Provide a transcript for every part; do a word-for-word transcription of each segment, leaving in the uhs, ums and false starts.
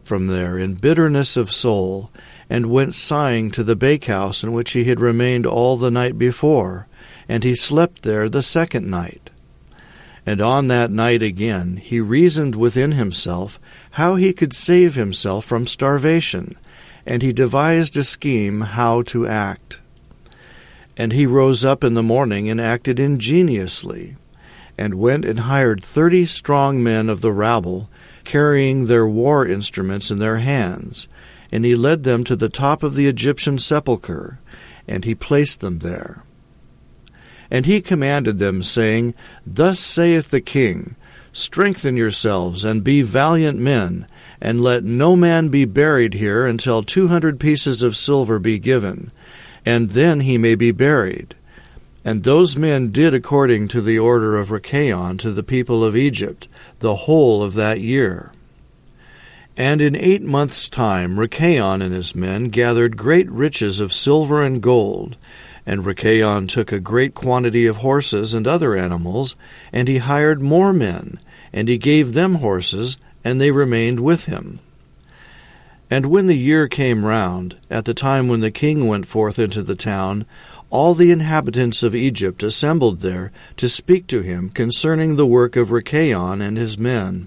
from there in bitterness of soul, and went sighing to the bakehouse in which he had remained all the night before, and he slept there the second night. And on that night again he reasoned within himself how he could save himself from starvation, and he devised a scheme how to act. And he rose up in the morning and acted ingeniously, and went and hired thirty strong men of the rabble, carrying their war instruments in their hands, and he led them to the top of the Egyptian sepulchre, and he placed them there. And he commanded them, saying, Thus saith the king, Strengthen yourselves, and be valiant men, and let no man be buried here until two hundred pieces of silver be given, and then he may be buried. And those men did according to the order of Rechaon to the people of Egypt, the whole of that year. And in eight months' time Rechaon and his men gathered great riches of silver and gold, and Rechaon took a great quantity of horses and other animals, and he hired more men, and he gave them horses, and they remained with him. And when the year came round, at the time when the king went forth into the town, all the inhabitants of Egypt assembled there to speak to him concerning the work of Rechaon and his men.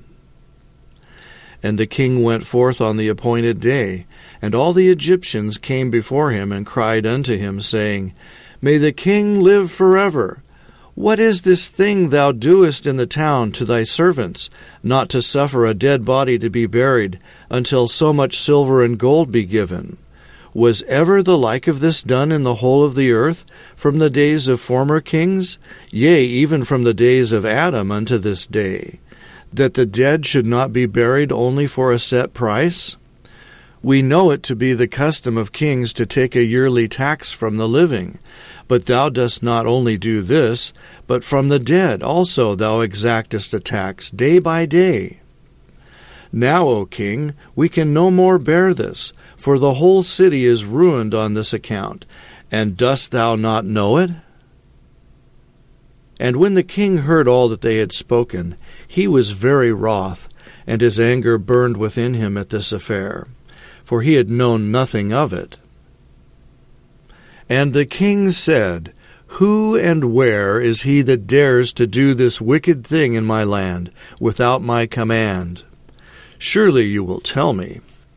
And the king went forth on the appointed day, and all the Egyptians came before him and cried unto him, saying, May the king live forever! What is this thing thou doest in the town to thy servants, not to suffer a dead body to be buried, until so much silver and gold be given? Was ever the like of this done in the whole of the earth, from the days of former kings, yea, even from the days of Adam unto this day, that the dead should not be buried only for a set price? We know it to be the custom of kings to take a yearly tax from the living, but thou dost not only do this, but from the dead also thou exactest a tax day by day. Now, O king, we can no more bear this, for the whole city is ruined on this account, and dost thou not know it? And when the king heard all that they had spoken, he was very wroth, and his anger burned within him at this affair, for he had known nothing of it. And the king said, Who and where is he that dares to do this wicked thing in my land without my command? Surely you will tell me.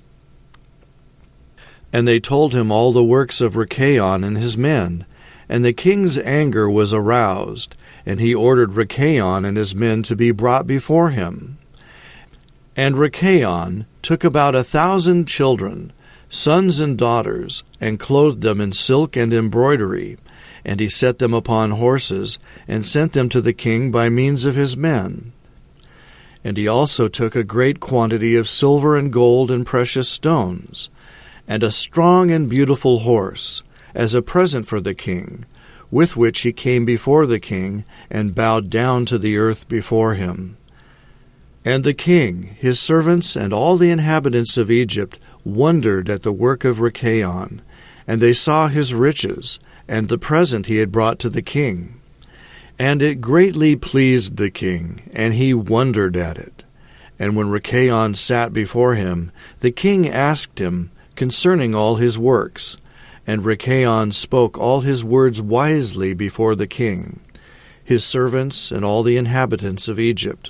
And they told him all the works of Rechaon and his men, and the king's anger was aroused, and he ordered Rechaon and his men to be brought before him. And Rechaon took about a thousand children, sons and daughters, and clothed them in silk and embroidery, and he set them upon horses, and sent them to the king by means of his men. And he also took a great quantity of silver and gold and precious stones, and a strong and beautiful horse, as a present for the king, with which he came before the king, and bowed down to the earth before him. And the king, his servants, and all the inhabitants of Egypt wondered at the work of Rechaon, and they saw his riches, and the present he had brought to the king. And it greatly pleased the king, and he wondered at it. And when Rechaon sat before him, the king asked him concerning all his works. And Rechaon spoke all his words wisely before the king, his servants, and all the inhabitants of Egypt.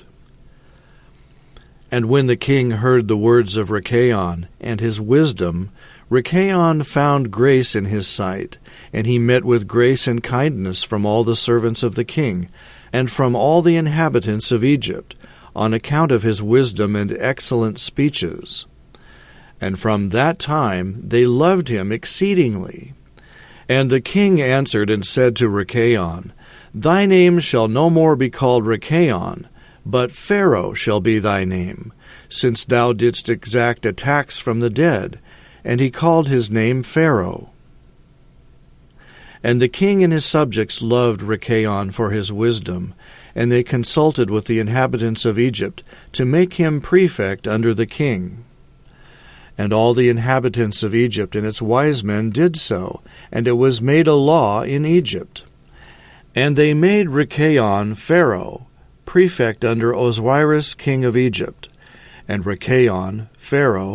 And when the king heard the words of Rechaon and his wisdom, Rechaon found grace in his sight, and he met with grace and kindness from all the servants of the king, and from all the inhabitants of Egypt, on account of his wisdom and excellent speeches. And from that time they loved him exceedingly. And the king answered and said to Rechaon, Thy name shall no more be called Rechaon, but Pharaoh shall be thy name, since thou didst exact a tax from the dead. And he called his name Pharaoh. And the king and his subjects loved Rechaon for his wisdom, and they consulted with the inhabitants of Egypt to make him prefect under the king. And all the inhabitants of Egypt and its wise men did so, and it was made a law in Egypt. And they made Rechaon Pharaoh, prefect under Osiris king of Egypt, and Rechaon Pharaoh